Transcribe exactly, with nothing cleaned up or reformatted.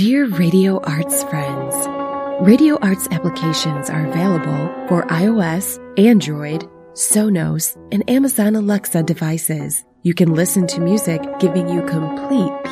Dear Radio Arts friends, Radio Arts applications are available for iOS, Android, Sonos, and Amazon Alexa devices. You can listen to music giving you complete